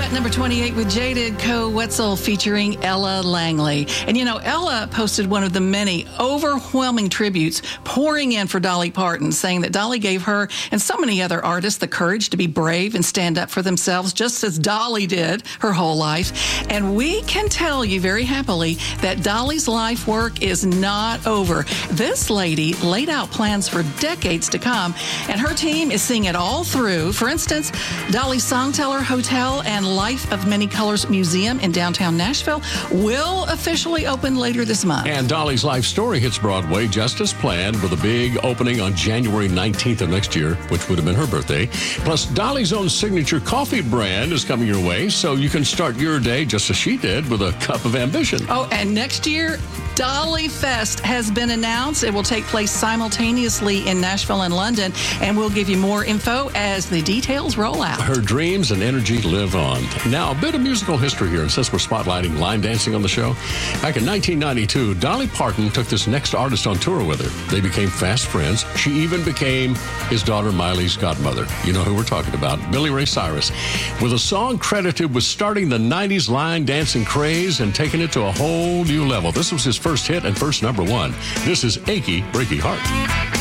at number 28 with Jaded Co-Wetzel featuring Ella Langley. And you know, Ella posted one of the many overwhelming tributes pouring in for Dolly Parton, saying that Dolly gave her and so many other artists the courage to be brave and stand up for themselves, just as Dolly did her whole life. And we can tell you very happily that Dolly's life work is not over. This lady laid out plans for decades to come, and her team is seeing it all through. For instance, Dolly's Songteller Hotel and Life of Many Colors Museum in downtown Nashville will officially open later this month. And Dolly's life story hits Broadway just as planned, with a big opening on January 19th of next year, which would have been her birthday. Plus, Dolly's own signature coffee brand is coming your way, so you can start your day just as she did, with a cup of ambition. Oh, and next year, Dolly Fest has been announced. It will take place simultaneously in Nashville and London, and we'll give you more info as the details roll out. Her dreams and energy live on. Now, a bit of musical history here, since we're spotlighting line dancing on the show. Back in 1992, Dolly Parton took this next artist on tour with her. They became fast friends. She even became his daughter Miley's godmother. You know who we're talking about, Billy Ray Cyrus, with a song credited with starting the 90s line dancing craze and taking it to a whole new level. This was his first hit and first number one. This is Achy Breaky Heart.